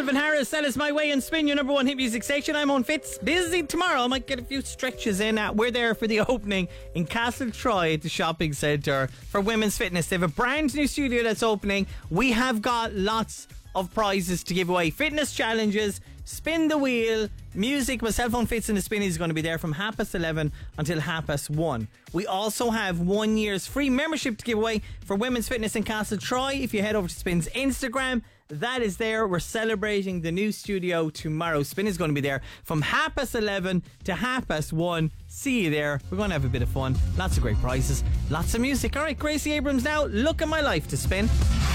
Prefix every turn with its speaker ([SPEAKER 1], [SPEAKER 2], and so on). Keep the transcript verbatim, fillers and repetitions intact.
[SPEAKER 1] Calvin Harris, Sell Us My Way and Spin, your number one hit music station. I'm on Fitz. Busy tomorrow. I might get a few stretches in. Uh, we're there for the opening in Castle Troy at the shopping centre for Women's Fitness. They have a brand new studio that's opening. We have got lots of prizes to give away. Fitness challenges, spin the wheel, music. Myself on Fitz and the Spin is going to be there from half past eleven until half past one. We also have one year's free membership to give away for Women's Fitness in Castle Troy. If you head over to Spin's Instagram, that is there. We're celebrating the new studio tomorrow. Spin is going to be there from half past eleven to half past one. See you there. We're going to have a bit of fun. Lots of great prizes. Lots of music. All right, Gracie Abrams now. Look at My Life to Spin.